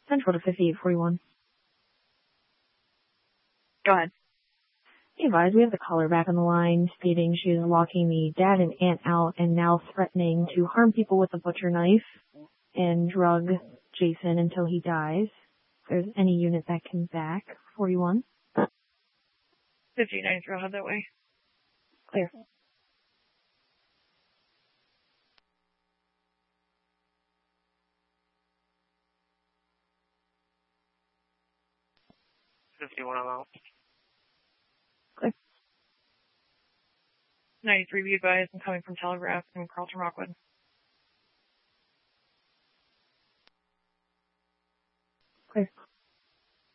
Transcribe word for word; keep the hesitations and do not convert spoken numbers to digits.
Central to fifty-eight forty-one. Go ahead. Be advised, we have the caller back on the line stating she is locking the dad and aunt out and now threatening to harm people with a butcher knife and drug Jason until he dies. If there's any unit that can back, forty-one. fifty ninety-three, I'll head that way. Clear. fifty-one, I'm out. Clear. ninety-three, be advised, I'm coming from Telegraph in Carlton Rockwood.